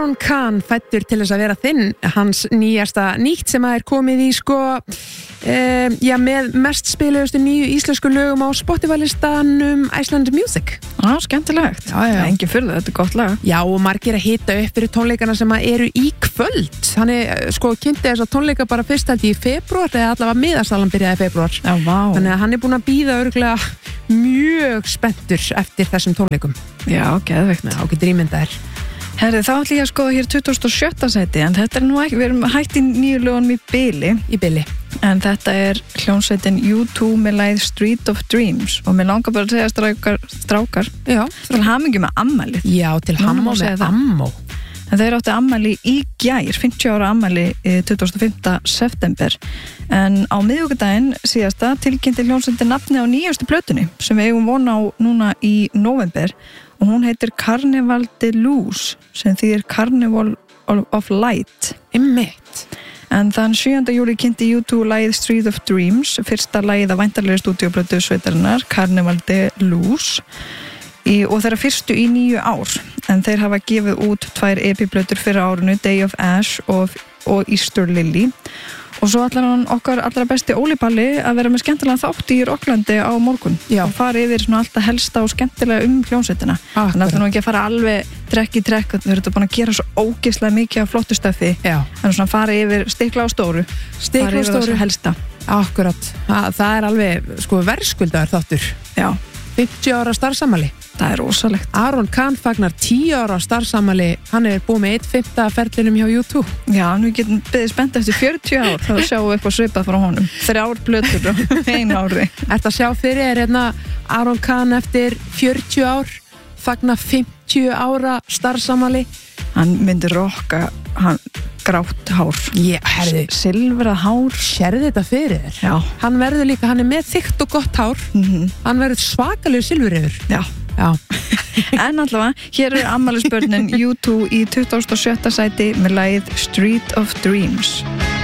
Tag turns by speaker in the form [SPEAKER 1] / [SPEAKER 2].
[SPEAKER 1] Aron Khan fæddur til þess að vera þinn, hans nýjasta nýtt sem að komið í með mest spiluðustu nýju íslensku lögum á Spotify-listanum Iceland Music.
[SPEAKER 2] Skemmtilegt.
[SPEAKER 1] Já.
[SPEAKER 2] Engin furðu, þetta er gott lag.
[SPEAKER 1] Já, og margir að hita upp fyrir tónleikana sem að eru í kvöld. Þannig, kynnti þess að tónleika bara fyrst held í febrúar, eða allavega miðastalan byrjaði í febrúar.
[SPEAKER 2] Já, vá.
[SPEAKER 1] Þannig að hann búinn að bíða örugglega mjög spenntur eftir þessum tónleikum.
[SPEAKER 2] Já, geðveikt.
[SPEAKER 1] Já, getur ímyndaðir.
[SPEAKER 2] Herri, þá ætla ég að skoða hér 27. sæti, en þetta er nú ekki, við erum hætt í nýju lögunum í bili. En þetta er hljómsveitin U2 með lagið Street of Dreams og mér langar bara að segja strákar til hamingju með ammælið.
[SPEAKER 1] Já, til hamingju með ammó.
[SPEAKER 2] En þeir áttu ammæli í gær, 50 ára ammæli 25. september. En á miðvikudaginn síðasta tilkynnti hljómsveitin nafni á nýjustu plötunni sem við eigum von á núna í november og hún heitir Carnival de Luz sem þýðir Carnival of Light.
[SPEAKER 1] Einmitt.
[SPEAKER 2] En þann 7. júli kynnti U2 lagið Street of Dreams, fyrsta lagið af væntanlegri stúdíóplötu sveitarinnar, Carnival de Luz, og þeirra fyrstu í 9 ár. En þeir hafa gefið út 2 EP-plötur fyrir árinu, Day of Ash og Easter Lily. Og svo ætlar hann okkar allra besti Óli Palli að vera með skemmtilega þátt í Rocklandi á morgun.
[SPEAKER 1] Já.
[SPEAKER 2] Og fara yfir svona alltaf helsta og skemmtilega hljómsveitina. Þannig að það nú ekki að fara alveg trekk í trekk, þau eru búin að gera svo ógeðslega mikið af flottu stöfi.
[SPEAKER 1] Já.
[SPEAKER 2] Þannig svona fara yfir stikla á stóru.
[SPEAKER 1] Stikla á stóru
[SPEAKER 2] helsta.
[SPEAKER 1] Akkurat. Það er alveg verðskuldaður þáttur.
[SPEAKER 2] Já.
[SPEAKER 1] 50 ára starfsamali.
[SPEAKER 2] Það er rosalegt.
[SPEAKER 1] Aron Khan fagnar 10 ára starfsamali. Hann er búið með 1/5 ferlinum hjá U2.
[SPEAKER 2] Já, nú getum beðið spennt eftir 40 ár þá sjáum við eitthvað svipað frá honum. 3 plötur og 1 ári.
[SPEAKER 1] Ertu að sjá fyrir Aron Khan eftir 40 ár fagnar 50 ára starfsamali?
[SPEAKER 2] Hann myndi rokka grátt hár.
[SPEAKER 1] Herðu,
[SPEAKER 2] silfrað hár.
[SPEAKER 1] Sérðu þetta fyrir þér?
[SPEAKER 2] Já.
[SPEAKER 1] Hann verður líka, hann er með þykkt og gott hár. Hann verður svakalegur silfurreifur.
[SPEAKER 2] Já. En allavega, hér er afmælisbörnin U2 í 27. sæti með lagið Street of Dreams.